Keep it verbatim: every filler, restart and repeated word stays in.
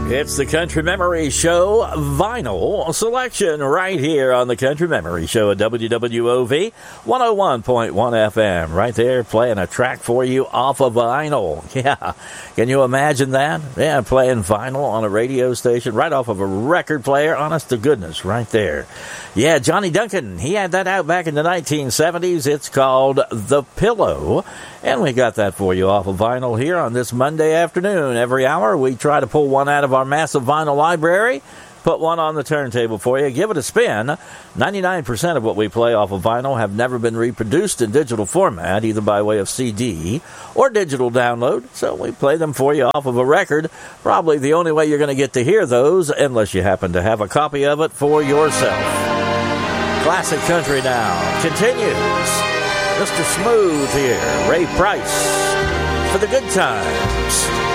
It's the Country Memory Show vinyl selection right here on the Country Memory Show at W W O V one oh one point one F M. Right there playing a track for you off of vinyl. Yeah. Can you imagine that? Yeah, playing vinyl on a radio station right off of a record player. Honest to goodness, right there. Yeah, Johnny Duncan, he had that out back in the nineteen seventies. It's called The Pillow. And we got that for you off of vinyl here on this Monday afternoon. Every hour we try to pull one out of our massive vinyl library, put one on the turntable for you, give it a spin. ninety-nine percent of what we play off of vinyl have never been reproduced in digital format, either by way of C D or digital download, so we play them for you off of a record. Probably the only way you're going to get to hear those, unless you happen to have a copy of it for yourself. Classic country now continues. Mister Smooth here, Ray Price, for the good times.